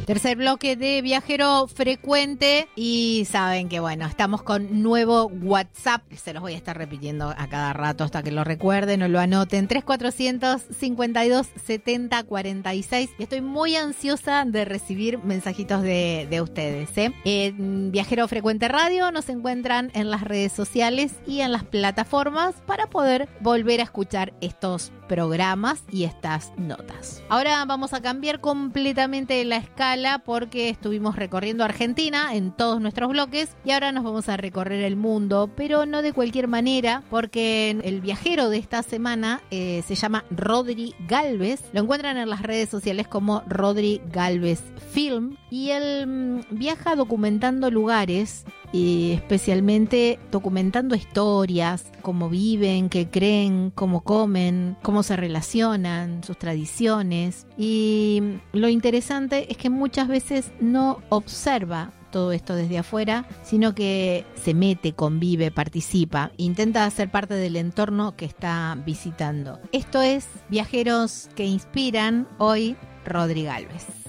Tercer bloque de Viajero Frecuente y saben que bueno, estamos con nuevo WhatsApp, se los voy a estar repitiendo a cada rato hasta que lo recuerden o lo anoten, 3452 70 46 y estoy muy ansiosa de recibir mensajitos de ustedes. En Viajero Frecuente Radio nos encuentran en las redes sociales y en las plataformas para poder volver a escuchar estos programas y estas notas. Ahora vamos a cambiar completamente la escala porque estuvimos recorriendo Argentina en todos nuestros bloques y ahora nos vamos a recorrer el mundo, pero no de cualquier manera, porque el viajero de esta semana se llama Rodri Galvez. Lo encuentran en las redes sociales como Rodri Galvez Film y él viaja documentando lugares y especialmente documentando historias, cómo viven, qué creen, cómo comen, cómo se relacionan, sus tradiciones. Y lo interesante es que muchas veces no observa todo esto desde afuera, sino que se mete, convive, participa, intenta ser parte del entorno que está visitando. Esto es Viajeros que Inspiran, hoy Rodri Galvez.